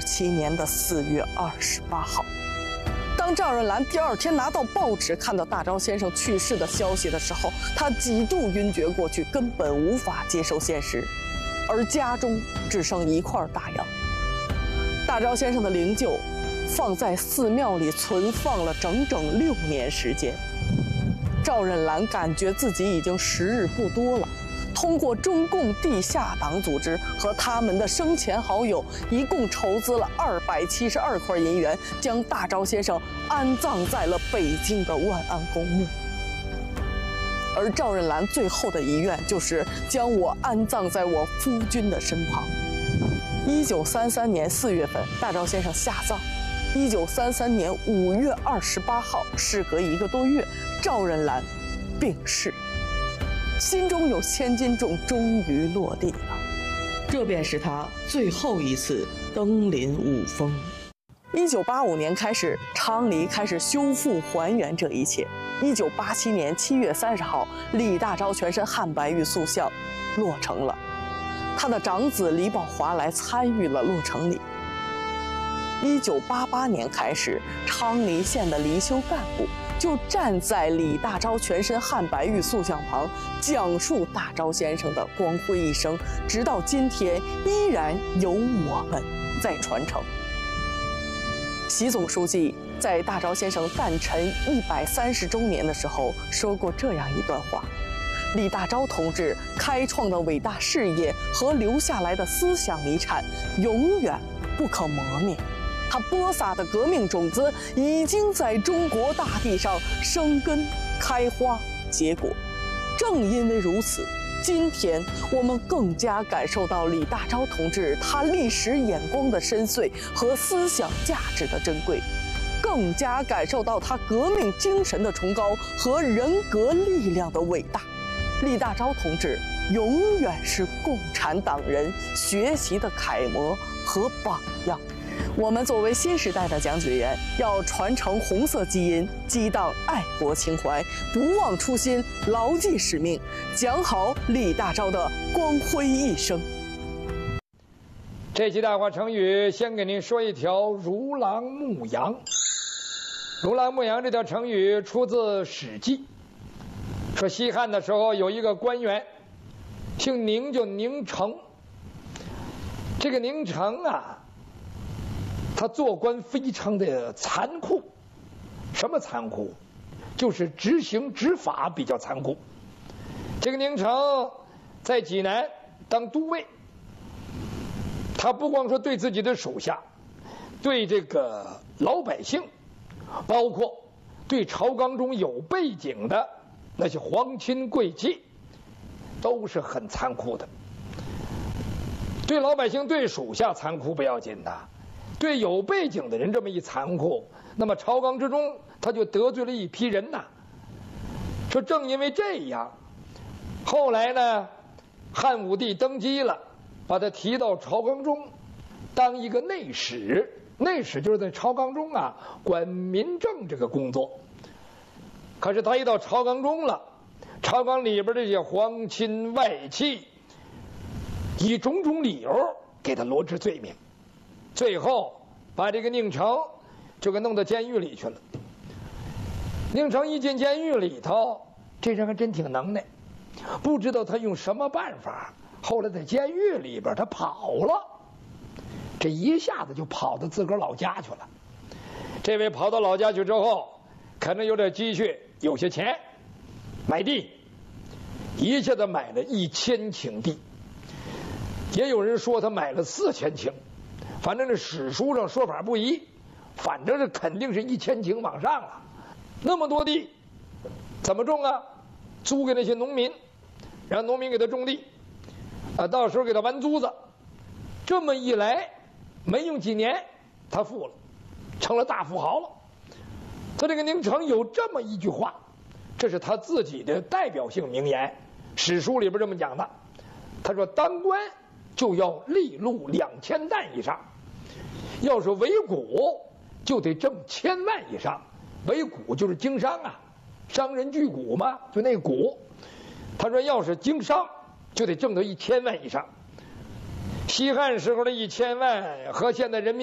1927年的4月28号。当赵润兰第二天拿到报纸，看到大钊先生去世的消息的时候，他几度晕厥过去，根本无法接受现实，而家中只剩一块大洋。大钊先生的灵柩放在寺庙里存放了整整6年时间。赵润兰感觉自己已经时日不多了，通过中共地下党组织和他们的生前好友，一共筹资了272块银元，将大钊先生安葬在了北京的万安公墓。而赵润兰最后的遗愿就是将我安葬在我夫君的身旁。1933年4月份，大钊先生下葬。1933年5月28号，事隔1个多月，赵润兰病逝。心中有千斤重终于落地了，这便是他最后一次登临五峰。1985年开始，昌黎开始修复还原这一切。1987年7月30号，李大钊全身汉白玉塑像落成了，他的长子李宝华来参与了落成礼。1988年开始，昌黎县的离休干部就站在李大钊全身汉白玉塑像旁，讲述大钊先生的光辉一生，直到今天依然由我们在传承。习总书记在大钊先生诞辰130周年的时候说过这样一段话：李大钊同志开创的伟大事业和留下来的思想遗产永远不可磨灭，他播撒的革命种子已经在中国大地上生根、开花、结果。正因为如此，今天我们更加感受到李大钊同志他历史眼光的深邃和思想价值的珍贵，更加感受到他革命精神的崇高和人格力量的伟大。李大钊同志永远是共产党人学习的楷模和榜样。我们作为新时代的讲解员，要传承红色基因，激荡爱国情怀，不忘初心，牢记使命，讲好李大钊的光辉一生。 这期大话成语，先给您说一条如狼牧羊。如狼牧羊这条成语出自《史记》，说西汉的时候有一个官员，姓宁，叫宁成。这个宁成啊，他做官非常的残酷。什么残酷？就是执行执法比较残酷。这个宁成在济南当都尉，他不光说对自己的手下，对这个老百姓，包括对朝纲中有背景的那些皇亲贵戚，都是很残酷的。对老百姓、对属下残酷不要紧的，对有背景的人这么一残酷，那么朝纲之中他就得罪了一批人呐。说正因为这样，后来呢，汉武帝登基了，把他提到朝纲中当一个内史。内史就是在朝纲中啊管民政这个工作。可是他一到朝纲中了，朝纲里边这些皇亲外戚以种种理由给他罗织罪名，最后把这个宁成就给弄到监狱里去了。宁成一进监狱里头，这人还真挺能耐，不知道他用什么办法，后来在监狱里边他跑了，这一下子就跑到自个儿老家去了。这位跑到老家去之后，可能有点积蓄，有些钱，买地，一下子买了1000顷地，也有人说他买了4000顷，反正这史书上说法不一，反正是肯定是1000顷往上了。那么多地怎么种啊？租给那些农民，让农民给他种地，到时候给他完租子。这么一来，没用几年，他富了，成了大富豪了。他这个宁成有这么一句话，这是他自己的代表性名言，史书里边这么讲的。他说：“当官就要利禄2000担以上，要是为股就得挣1000万以上。为股就是经商啊，商人聚股嘛，就那股。他说要是经商就得挣到1000万以上。西汉时候的1000万和现在人民